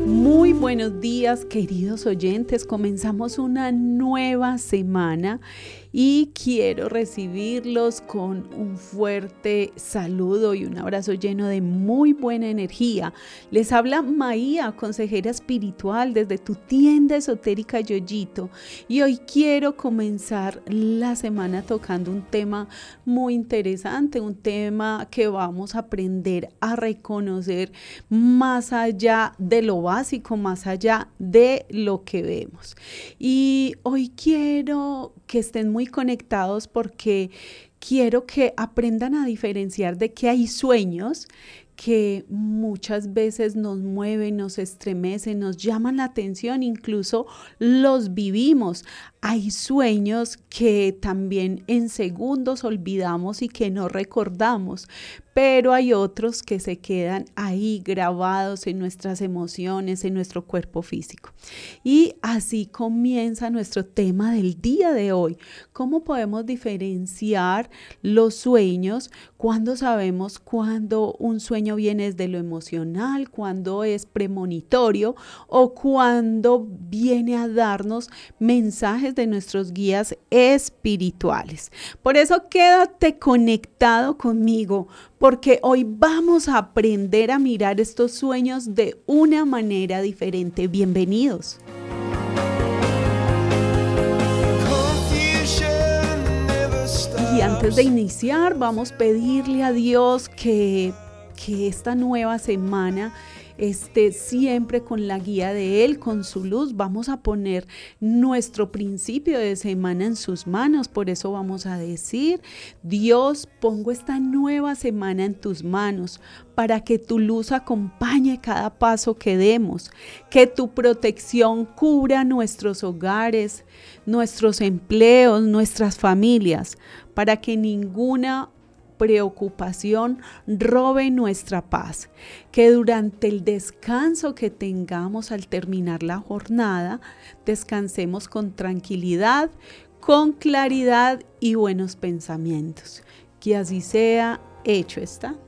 Muy buenos días, queridos oyentes. Comenzamos una nueva semana y quiero recibirlos con un fuerte saludo y un abrazo lleno de muy buena energía. Les habla Maía, consejera espiritual desde tu tienda esotérica Yoyito, y hoy quiero comenzar la semana tocando un tema muy interesante, un tema que vamos a aprender a reconocer más allá de lo básico, más allá de lo que vemos. Y hoy quiero que estén muy conectados porque quiero que aprendan a diferenciar de que hay sueños que muchas veces nos mueven, nos estremecen, nos llaman la atención, incluso los vivimos. Hay sueños que también en segundos olvidamos y que no recordamos, pero hay otros que se quedan ahí grabados en nuestras emociones, en nuestro cuerpo físico. Y así comienza nuestro tema del día de hoy. ¿Cómo podemos diferenciar los sueños? ¿Cuándo sabemos cuándo un sueño viene desde lo emocional, cuándo es premonitorio o cuándo viene a darnos mensajes de nuestros guías espirituales? Por eso quédate conectado conmigo, porque hoy vamos a aprender a mirar estos sueños de una manera diferente. Bienvenidos. Y antes de iniciar, vamos a pedirle a Dios que esta nueva semana esté siempre con la guía de Él, con su luz. Vamos a poner nuestro principio de semana en sus manos. Por eso vamos a decir: Dios, pongo esta nueva semana en tus manos para que tu luz acompañe cada paso que demos, que tu protección cubra nuestros hogares, nuestros empleos, nuestras familias, para que ninguna preocupación robe nuestra paz, que durante el descanso que tengamos al terminar la jornada, descansemos con tranquilidad, con claridad y buenos pensamientos. Que así sea, hecho está.